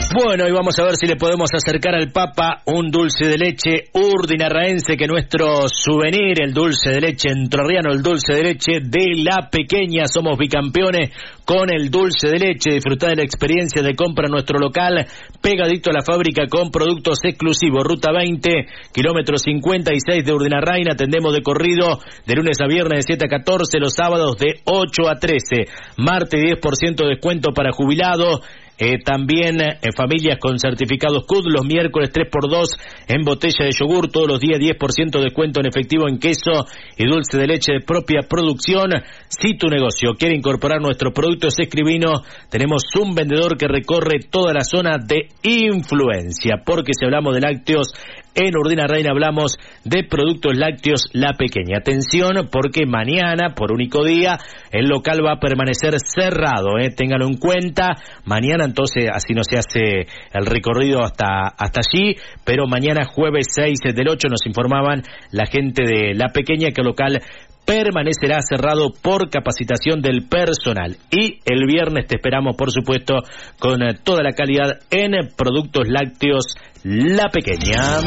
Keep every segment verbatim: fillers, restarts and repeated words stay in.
Bueno, y vamos a ver si le podemos acercar al Papa un dulce de leche urdinarraense, que nuestro souvenir, el dulce de leche entrerriano, el dulce de leche de La Pequeña. Somos bicampeones con el dulce de leche. Disfrutá de la experiencia de compra en nuestro local, pegadito a la fábrica, con productos exclusivos. Ruta veinte, kilómetro cincuenta y seis de Urdinarrain. Atendemos de corrido de lunes a viernes de siete a catorce, los sábados de ocho a trece. Martes diez por ciento de descuento para jubilados. Eh, también eh, familias con certificados C U D, los miércoles tres por dos en botella de yogur, todos los días diez por ciento de descuento en efectivo en queso y dulce de leche de propia producción. Si tu negocio quiere incorporar nuestros productos, escribinos. Tenemos un vendedor que recorre toda la zona de influencia, porque si hablamos de lácteos, en Urdinarrain hablamos de productos lácteos La Pequeña. Atención, porque mañana, por único día, el local va a permanecer cerrado, ¿eh? Ténganlo en cuenta. Mañana, entonces, así no se hace el recorrido hasta, hasta allí, pero mañana, jueves seis del ocho, nos informaban la gente de La Pequeña que el local permanecerá cerrado por capacitación del personal. Y el viernes te esperamos, por supuesto, con toda la calidad en productos lácteos La Pequeña.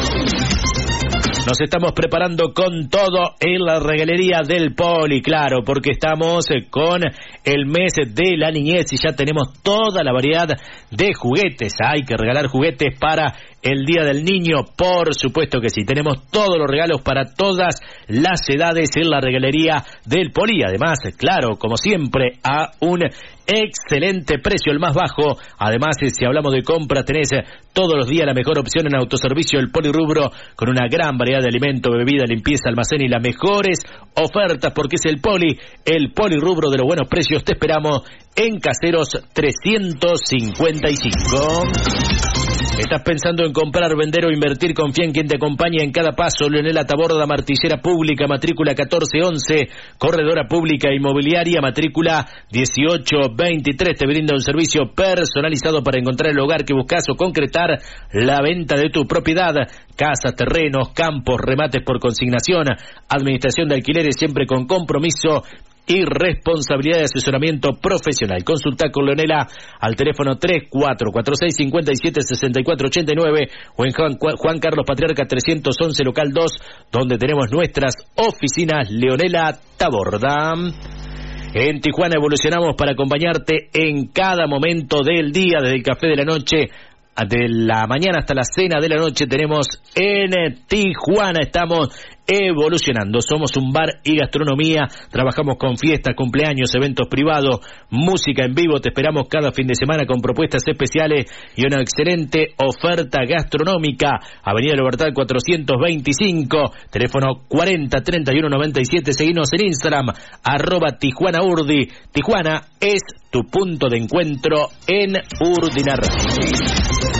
Nos estamos preparando con todo en la regalería del Poli, claro, porque estamos con el mes de la niñez y ya tenemos toda la variedad de juguetes. Hay que regalar juguetes para el Día del Niño, por supuesto que sí. Tenemos todos los regalos para todas las edades en la regalería del Poli. Además, claro, como siempre, a un excelente precio, el más bajo. Además, si hablamos de compra, tenés todos los días la mejor opción en autoservicio, el Polirrubro, con una gran variedad de alimentos, bebida, limpieza, almacén y las mejores ofertas, porque es el Poli, el Polirrubro de los buenos precios. Te esperamos en Caseros trescientos cincuenta y cinco. ¿Estás pensando en comprar, vender o invertir? Confía en quien te acompaña en cada paso. Leonela Taborda, martillera pública, matrícula catorce once, corredora pública inmobiliaria, matrícula dieciocho veintitrés. Te brinda un servicio personalizado para encontrar el hogar que buscas o concretar la venta de tu propiedad. Casas, terrenos, campos, remates por consignación, administración de alquileres, siempre con compromiso y responsabilidad de asesoramiento profesional. Consulta con Leonela al teléfono tres cuatro cuatro seis, cinco siete, seis cuatro ocho nueve o en Juan, Juan Carlos Patriarca trescientos once, local dos, donde tenemos nuestras oficinas. Leonela Taborda. En Tijuana evolucionamos para acompañarte en cada momento del día, desde el café de la noche, de la mañana hasta la cena de la noche. Tenemos en Tijuana, estamos evolucionando. Somos un bar y gastronomía, trabajamos con fiestas, cumpleaños, eventos privados, música en vivo. Te esperamos cada fin de semana con propuestas especiales y una excelente oferta gastronómica. Avenida Libertad cuatrocientos veinticinco, teléfono cuarenta, treinta y uno, noventa y siete. Seguinos en Instagram, arroba Tijuana Urdi. Tijuana es tu punto de encuentro en Urdinarrain.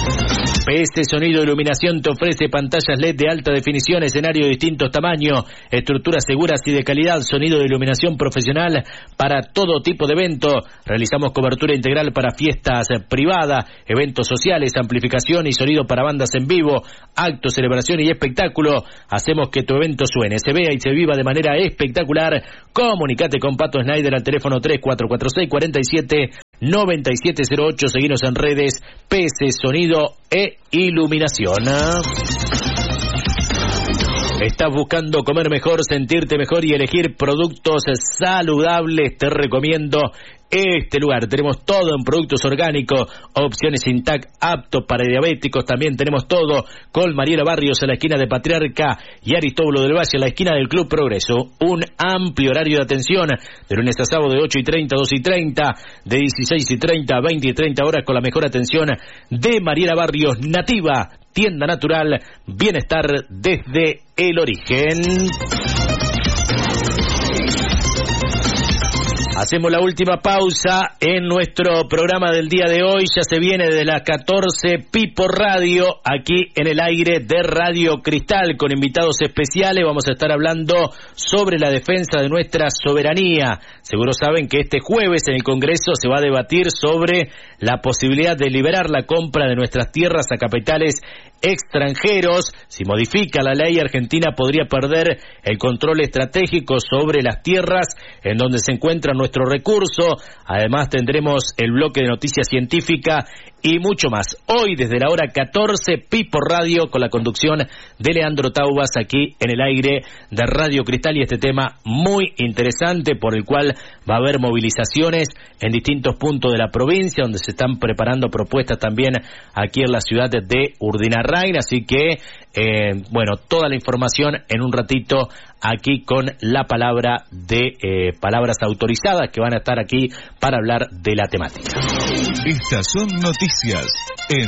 P S Sonido Iluminación te ofrece pantallas L E D de alta definición, escenario de distintos tamaños, estructuras seguras y de calidad, sonido de iluminación profesional para todo tipo de evento. Realizamos cobertura integral para fiestas privadas, eventos sociales, amplificación y sonido para bandas en vivo, actos, celebración y espectáculo. Hacemos que tu evento suene, se vea y se viva de manera espectacular. Comunicate con Pato Schneider al teléfono tres cuatro cuatro seis, cuatro siete, nueve siete cero ocho. Seguinos en redes P S Sonido e Iluminación. ¿Estás buscando comer mejor, sentirte mejor y elegir productos saludables? Te recomiendo este lugar. Tenemos todo en productos orgánicos, opciones Intac aptos para diabéticos. También tenemos todo con Mariela Barrios en la esquina de Patriarca y Aristóbulo del Valle en la esquina del Club Progreso. Un amplio horario de atención de lunes a sábado de ocho y treinta a dos y treinta, de dieciséis y treinta a veinte y treinta horas, con la mejor atención de Mariela Barrios. Nativa, tienda natural, bienestar desde el origen. Hacemos la última pausa en nuestro programa del día de hoy. Ya se viene desde las catorce Pipo Radio, aquí en el aire de Radio Cristal, con invitados especiales. Vamos a estar hablando sobre la defensa de nuestra soberanía, seguro saben que este jueves en el Congreso se va a debatir sobre la posibilidad de liberar la compra de nuestras tierras a capitales extranjeros. Si modifica la ley, Argentina podría perder el control estratégico sobre las tierras en donde se encuentra nuestro recurso. Además tendremos el bloque de noticias científica y mucho más. Hoy desde la hora catorce, Pipo Radio con la conducción de Leandro Taubas aquí en el aire de Radio Cristal, y este tema muy interesante por el cual va a haber movilizaciones en distintos puntos de la provincia, donde se están preparando propuestas también aquí en la ciudad de Urdinarrain, así que eh, bueno, toda la información en un ratito aquí con la palabra de eh, palabras autorizadas que van a estar aquí para hablar de la temática. Estas son noticias en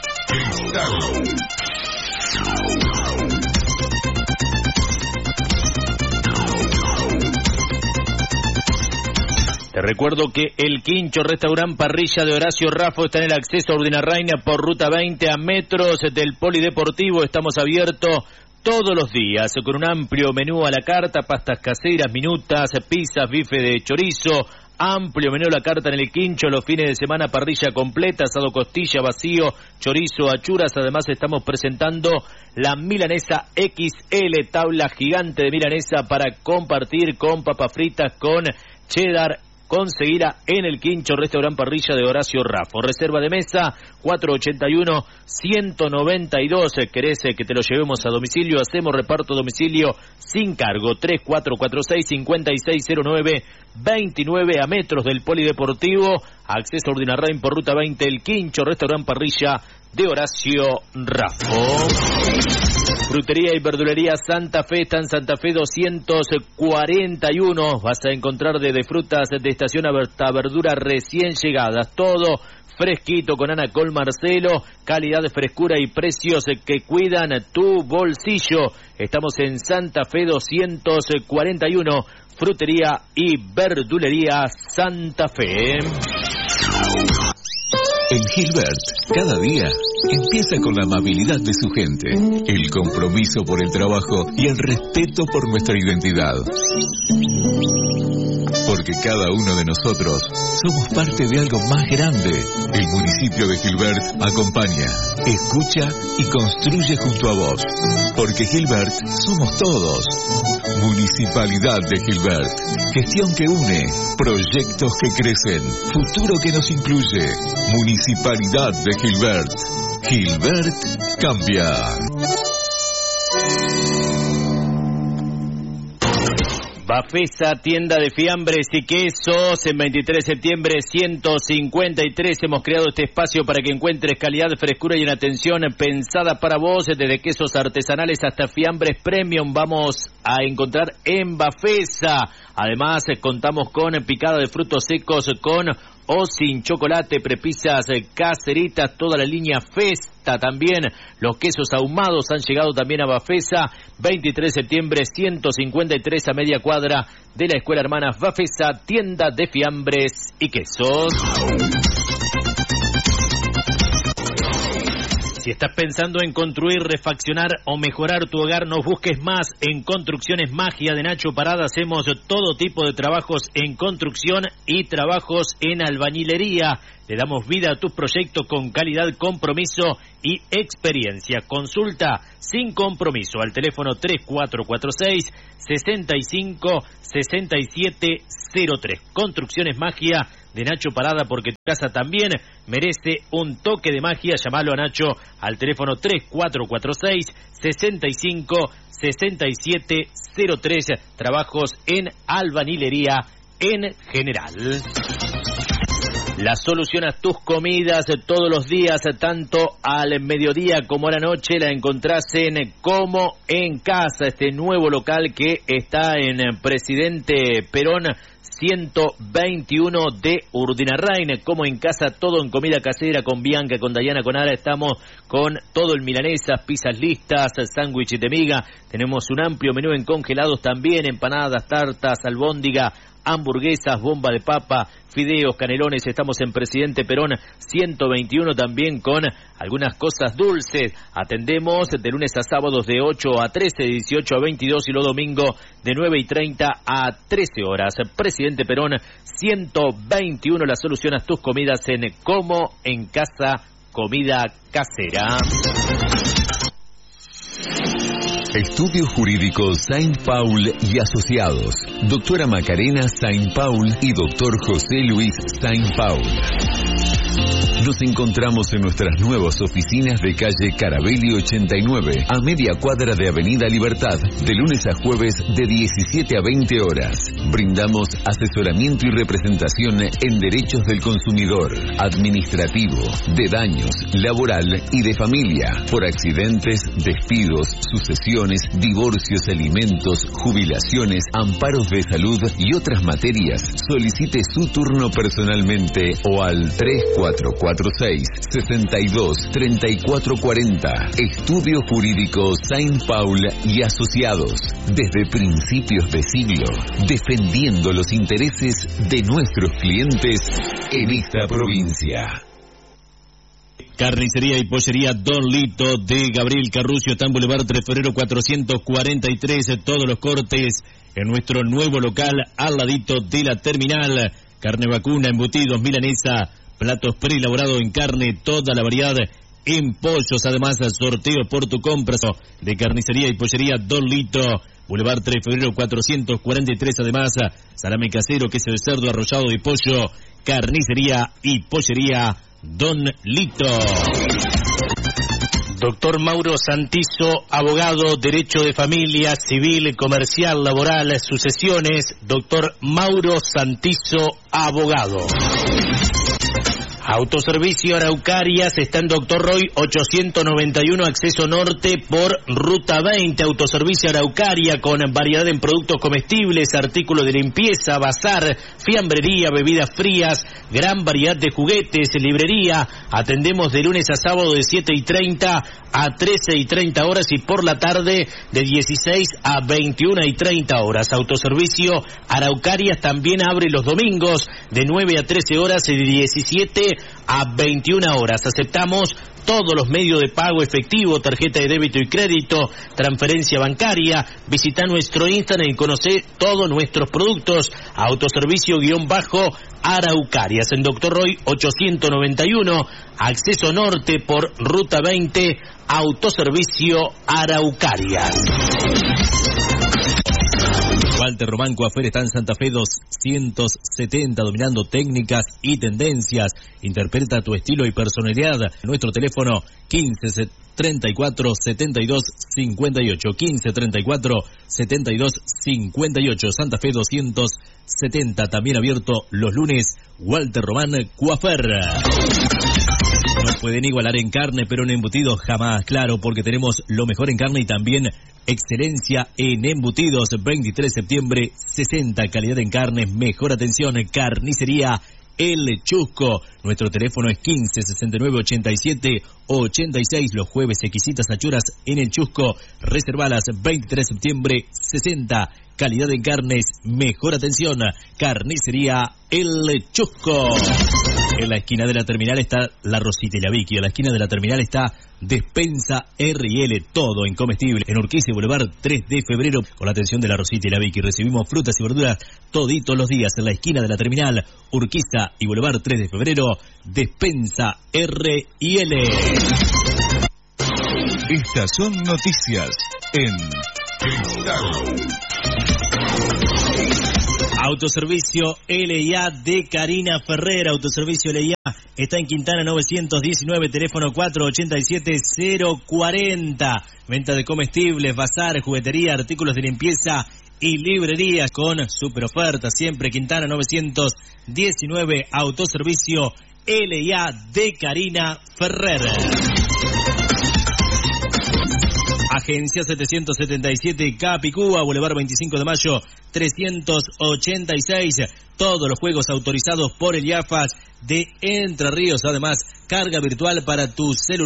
Te recuerdo que el Quincho Restaurant Parrilla de Horacio Raffo está en el acceso a Urdinarrain por ruta veinte a metros del Polideportivo. Estamos abiertos todos los días con un amplio menú a la carta, pastas caseras, minutas, pizzas, bife de chorizo. Amplio menú a la carta en el Quincho, los fines de semana parrilla completa, asado costilla, vacío, chorizo, achuras. Además estamos presentando la milanesa equis ele, tabla gigante de milanesa para compartir con papas fritas, con cheddar. Conseguirá en el Quincho Restaurant Parrilla de Horacio Raffo. Reserva de mesa cuatro ochenta y uno, ciento noventa y dos. ¿Querés que te lo llevemos a domicilio? Hacemos reparto a domicilio sin cargo. Tres cuatro cuatro seis, cinco seis cero nueve, veintinueve a metros del Polideportivo. Acceso a Urdinarrain por ruta veinte, el Quincho Restaurant Parrilla de Horacio Raffo. Frutería y verdulería Santa Fe, está en Santa Fe doscientos cuarenta y uno. Vas a encontrar desde frutas de estación hasta verduras recién llegadas. Todo fresquito con Ana Col Marcelo. Calidad, frescura y precios que cuidan tu bolsillo. Estamos en Santa Fe doscientos cuarenta y uno. Frutería y verdulería Santa Fe. En Gilbert, cada día empieza con la amabilidad de su gente, el compromiso por el trabajo y el respeto por nuestra identidad. Porque cada uno de nosotros somos parte de algo más grande. El municipio de Gilbert acompaña, escucha y construye junto a vos. Porque Gilbert somos todos. Municipalidad de Gilbert. Gestión que une, proyectos que crecen, futuro que nos incluye. Municipalidad de Gilbert. Gilbert cambia. Bafesa, tienda de fiambres y quesos, en veintitrés de septiembre ciento cincuenta y tres. Hemos creado este espacio para que encuentres calidad, frescura y una atención pensada para vos, desde quesos artesanales hasta fiambres premium. Vamos a encontrar en Bafesa. Además, contamos con picada de frutos secos con o sin chocolate, prepisas caseritas, toda la línea Festa también. Los quesos ahumados han llegado también a Bafesa. veintitrés de septiembre ciento cincuenta y tres, a media cuadra de la Escuela Hermanas Bafesa, tienda de fiambres y quesos. Si estás pensando en construir, refaccionar o mejorar tu hogar, no busques más. En Construcciones Magia de Nacho Parada hacemos todo tipo de trabajos en construcción y trabajos en albañilería. Le damos vida a tus proyectos con calidad, compromiso y experiencia. Consulta sin compromiso al teléfono tres cuatro cuatro seis, seis cinco, seis siete cero tres. Construcciones Magia de Nacho Parada, porque tu casa también merece un toque de magia. Llamalo a Nacho al teléfono tres cuatro cuatro seis, seis cinco, seis siete cero tres. Trabajos en albañilería en general. La solución a tus comidas todos los días, tanto al mediodía como a la noche, la encontrás en Como en Casa, este nuevo local que está en Presidente Perón ciento veintiuno de Urdinarrain. Como en Casa, todo en comida casera, con Bianca, con Dayana, con Ara. Estamos con todo en milanesas, pizzas listas, sándwiches de miga. Tenemos un amplio menú en congelados también, empanadas, tartas, albóndiga, hamburguesas, bomba de papa, fideos, canelones. Estamos en Presidente Perón ciento veintiuno también con algunas cosas dulces. Atendemos de lunes a sábados de ocho a trece, de dieciocho a veintidós y los domingos de nueve y treinta a trece horas. Presidente Perón ciento veintiuno, la solución a tus comidas en Como en Casa, comida casera. Estudio Jurídico Saint Paul y Asociados. Doctora Macarena Saint Paul y doctor José Luis Saint Paul. Nos encontramos en nuestras nuevas oficinas de calle Carabelli ochenta y nueve, a media cuadra de Avenida Libertad, de lunes a jueves de diecisiete a veinte horas. Brindamos asesoramiento y representación en derechos del consumidor, administrativo, de daños, laboral y de familia, por accidentes, despidos, sucesiones, divorcios, alimentos, jubilaciones, amparos de salud y otras materias. Solicite su turno personalmente o al tres cuatro cuatro seis, sesenta y dos, treinta y cuatro cuarenta. Estudio Jurídico Saint Paul y Asociados. Desde principios de siglo, defendiendo los intereses de nuestros clientes en esta provincia. Carnicería y pollería Don Lito de Gabriel Carrucio, está en Boulevard tres de Febrero cuatrocientos cuarenta y tres. Todos los cortes en nuestro nuevo local al ladito de la terminal. Carne vacuna, embutidos, milanesa, platos preelaborados en carne, toda la variedad en pollos. Además, sorteo por tu compra de Carnicería y pollería Don Lito, Boulevard tres de Febrero cuatrocientos cuarenta y tres. Además, salame casero, queso de cerdo, arrollado de pollo. Carnicería y pollería Don Lito. Doctor Mauro Santizo, abogado, derecho de familia, civil, comercial, laboral, sucesiones. Doctor Mauro Santizo, abogado. Autoservicio Araucarias está en Doctor Roy ochocientos noventa y uno, acceso norte por Ruta veinte. Autoservicio Araucaria con variedad en productos comestibles, artículos de limpieza, bazar, fiambrería, bebidas frías, gran variedad de juguetes, librería. Atendemos de lunes a sábado de siete y treinta a trece y treinta horas y por la tarde de dieciséis a veintiuna y treinta horas. Autoservicio Araucarias también abre los domingos de nueve a trece horas y de diecisiete a veintiuna horas. Aceptamos todos los medios de pago efectivo, tarjeta de débito y crédito, transferencia bancaria. Visita nuestro Instagram y conoce todos nuestros productos. Autoservicio-Araucarias en Doctor Roy ochocientos noventa y uno, acceso norte por Ruta veinte. Autoservicio Araucarias. Walter Román Coafer está en Santa Fe doscientos setenta, dominando técnicas y tendencias. Interpreta tu estilo y personalidad. Nuestro teléfono quince treinta y cuatro setenta y dos cincuenta y ocho, quince treinta y cuatro setenta y dos cincuenta y ocho. Santa Fe doscientos setenta, también abierto los lunes. Walter Román Coafer. No pueden igualar en carne, pero en embutidos jamás, claro, porque tenemos lo mejor en carne y también excelencia en embutidos. Veintitrés de septiembre, sesenta, calidad en carne, mejor atención, Carnicería El Chusco. Nuestro teléfono es quince sesenta y nueve ochenta y siete ochenta y seis. Los jueves exquisitas achuras en El Chusco. Reservalas. Veintitrés de septiembre, sesenta, calidad en carnes, mejor atención, Carnicería El Chusco. En la esquina de la terminal está La Rosita y la Vicky. En la esquina de la terminal está Despensa R y L, todo en comestible. En Urquiza y Boulevard tres de Febrero, con la atención de La Rosita y la Vicky. Recibimos frutas y verduras toditos los días. En la esquina de la terminal, Urquiza y Boulevard tres de Febrero, Despensa R y L. Estas son noticias en Autoservicio L y A de Karina Ferrer. Autoservicio L y A está en Quintana novecientos diecinueve, teléfono cuatro ochenta y siete cero cuarenta. Venta de comestibles, bazar, juguetería, artículos de limpieza y librerías con super ofertas. Siempre Quintana novecientos diecinueve. Autoservicio L y A de Karina Ferrer. Agencia setecientos setenta y siete Capicúa, Boulevard veinticinco de mayo trescientos ochenta y seis. Todos los juegos autorizados por el IAFAS de Entre Ríos. Además, carga virtual para tu celular.